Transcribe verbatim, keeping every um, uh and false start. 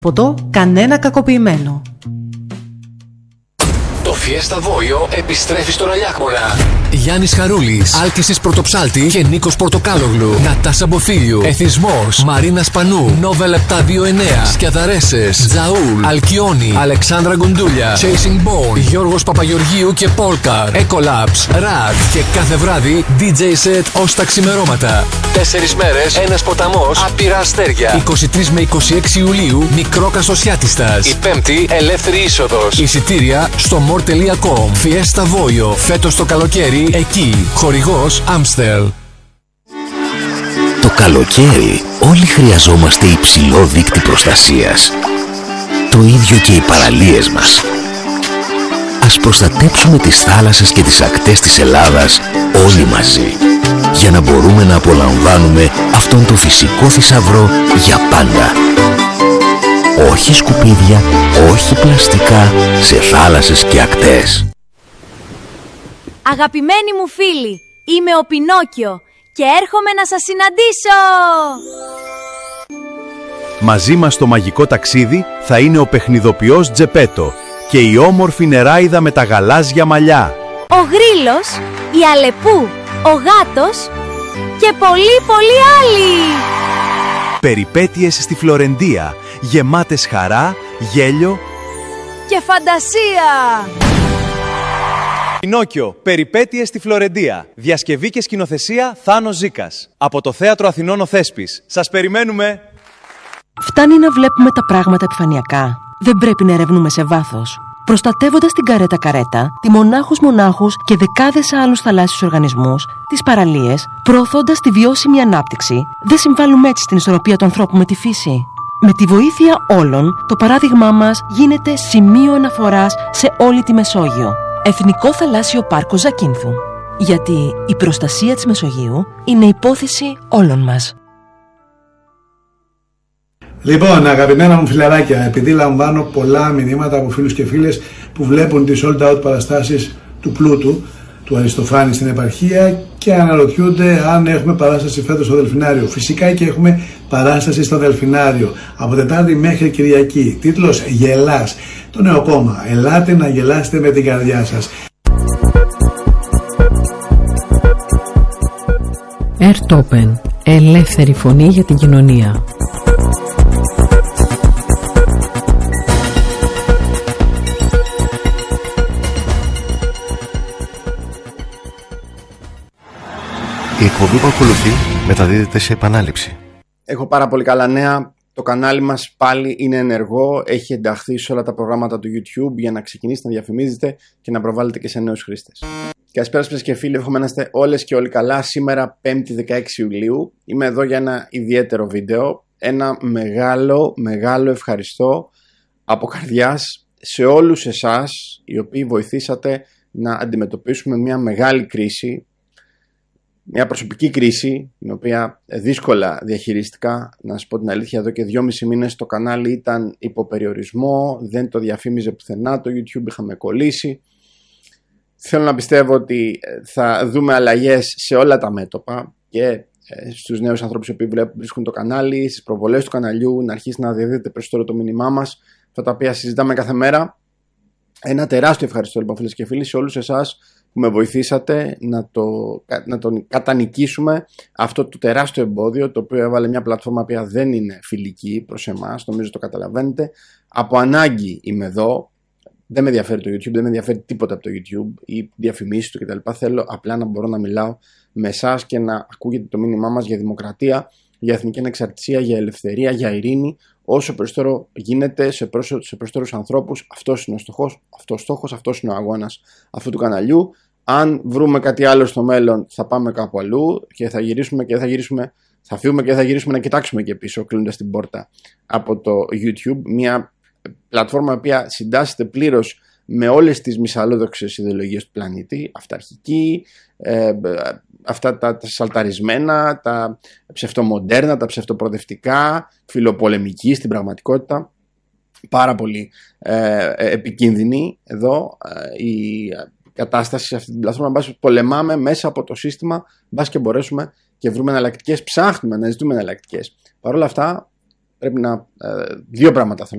Ποτό κανένα κακοποιημένο. Το Fiesta Voglio επιστρέφει στον Αλιάκμονα. Γιάννης Χαρούλης, Άλκησης Πρωτοψάλτη και Νίκος Πορτοκάλογλου. Νατάσα Μποφίλιου, Εθισμός, Μαρίνα Σπανού, Νόβελ επτακόσια είκοσι εννέα, Σκιαδαρέσες, Τζαούλ, Αλκιόνι, Αλεξάνδρα Γκουντούλια, Chasing Bone, Γιώργος Παπαγεωργίου και Πόλκαρ, Ecolabs, Ραδ και κάθε βράδυ ντι τζέι set ως τα ξημερώματα. Τέσσερις μέρες, ένας ποταμός, άπειρα αστέρια. είκοσι τρεις με είκοσι έξι Ιουλίου, μικρό Κασοσιάτιστας. Η Πέμπτη, ελεύθερη είσοδος. Εισιτήρια στο more τελεία com. Fiesta Voglio, φέτος το καλοκαίρι εκεί. Χορηγός Amstel. Το καλοκαίρι όλοι χρειαζόμαστε υψηλό δείκτη προστασίας. Το ίδιο και οι παραλίες μας. Ας προστατέψουμε τις θάλασσες και τις ακτές της Ελλάδας όλοι μαζί, για να μπορούμε να απολαμβάνουμε αυτόν τον φυσικό θησαυρό για πάντα. Όχι σκουπίδια, όχι πλαστικά σε θάλασσες και ακτές. Αγαπημένοι μου φίλοι, είμαι ο Πινόκιο και έρχομαι να σας συναντήσω! Μαζί μας στο μαγικό ταξίδι θα είναι ο παιχνιδοποιός Τζεπέτο και η όμορφη νεράιδα με τα γαλάζια μαλλιά. Ο Γρίλος, η Αλεπού, ο Γάτος και πολλοί πολλοί άλλοι! Περιπέτειες στη Φλωρεντία, γεμάτες χαρά, γέλιο και φαντασία! Πινόκιο, περιπέτειες στη Φλωρεντία. Διασκευή και σκηνοθεσία Θάνος Ζήκας. Από το Θέατρο Αθηνών ο Θέσπης. Σας περιμένουμε! Φτάνει να βλέπουμε τα πράγματα επιφανειακά. Δεν πρέπει να ερευνούμε σε βάθος. Προστατεύοντας την καρέτα καρέτα, τη μονάχους μονάχους και δεκάδες άλλους θαλάσσιους οργανισμούς, τις παραλίες, προωθώντας τη βιώσιμη ανάπτυξη, δεν συμβάλλουμε έτσι στην ισορροπία του ανθρώπου με τη φύση. Με τη βοήθεια όλων, το παράδειγμά μας γίνεται σημείο αναφοράς σε όλη τη Μεσόγειο. Εθνικό Θαλάσσιο Πάρκο Ζακίνθου. Γιατί η προστασία της Μεσογείου είναι υπόθεση όλων μας. Λοιπόν, αγαπημένα μου φιλαράκια, επειδή λαμβάνω πολλά μηνύματα από φίλους και φίλες που βλέπουν τις sold out παραστάσεις του Πλούτου, του Αριστοφάνη στην επαρχία και αναρωτιούνται αν έχουμε παράσταση φέτος στο Δελφινάριο. Φυσικά και έχουμε παράσταση στο Δελφινάριο από Τετάρτη μέχρι Κυριακή. Τίτλος «Γελάς». Το νέο κόμμα. Ελάτε να γελάσετε με την καρδιά σας. Ερτόπεν. Ελεύθερη φωνή για την κοινωνία. Η εκπομπή που ακολουθεί μεταδίδεται σε επανάληψη. Έχω πάρα πολύ καλά νέα. Το κανάλι μας πάλι είναι ενεργό. Έχει ενταχθεί σε όλα τα προγράμματα του YouTube για να ξεκινήσετε να διαφημίζετε και να προβάλλετε και σε νέους χρήστες. Καλησπέρα σας και φίλοι, εύχομαι να είστε όλες και όλοι καλά. Σήμερα Πέμπτη δεκαέξι Ιουλίου είμαι εδώ για ένα ιδιαίτερο βίντεο. Ένα μεγάλο, μεγάλο ευχαριστώ από καρδιάς σε όλους εσάς οι οποίοι βοηθήσατε να αντιμετωπίσουμε μια μεγάλη κρίση. Μια προσωπική κρίση, την οποία δύσκολα διαχειρίστηκα. Να σας πω την αλήθεια, εδώ και δυόμισι μήνες το κανάλι ήταν υποπεριορισμό, δεν το διαφήμιζε πουθενά το YouTube, είχαμε κολλήσει. Θέλω να πιστεύω ότι θα δούμε αλλαγές σε όλα τα μέτωπα και στους νέους ανθρώπους που βρίσκουν το κανάλι, στις προβολές του καναλιού, να αρχίσει να διαδίδεται περισσότερο το μήνυμά μας, αυτά τα οποία συζητάμε κάθε μέρα. Ένα τεράστιο ευχαριστώ λοιπόν φίλες και φίλοι σε όλους εσάς που με βοηθήσατε να, το, να τον κατανικήσουμε αυτό το τεράστιο εμπόδιο, το οποίο έβαλε μια πλατφόρμα που δεν είναι φιλική προς εμάς, νομίζω το καταλαβαίνετε. Από ανάγκη είμαι εδώ, δεν με ενδιαφέρει το YouTube, δεν με ενδιαφέρει τίποτα από το YouTube ή διαφημίσεις του κτλ. Θέλω απλά να μπορώ να μιλάω με εσάς και να ακούγεται το μήνυμά μας για δημοκρατία, για εθνική ανεξαρτησία, για ελευθερία, για ειρήνη, όσο περισσότερο γίνεται σε, πρόσω, σε περισσότερους ανθρώπους. Αυτός είναι ο στόχος, αυτός ο στόχος, αυτός είναι ο αγώνας αυτού του καναλιού. Αν βρούμε κάτι άλλο στο μέλλον, θα πάμε κάπου αλλού και θα γυρίσουμε και θα γυρίσουμε, θα φύγουμε και θα γυρίσουμε να κοιτάξουμε και πίσω, κλείνοντας την πόρτα από το YouTube. Μια πλατφόρμα που συντάσσεται πλήρως με όλες τις μυσαλλόδοξες ιδεολογίες του πλανήτη, αυταρχική, ε, αυτά τα, τα σαλταρισμένα, τα ψευτομοντέρνα, τα ψευτοπροοδευτικά, φιλοπολεμική στην πραγματικότητα, πάρα πολύ ε, επικίνδυνη εδώ ε, η κατάσταση σε αυτή την πλατφόρμα. Μπας πολεμάμε μέσα από το σύστημα, μπας και μπορέσουμε και βρούμε εναλλακτικές, ψάχνουμε να ζητούμε εναλλακτικές. Παρ' όλα αυτά πρέπει να, ε, δύο πράγματα θέλω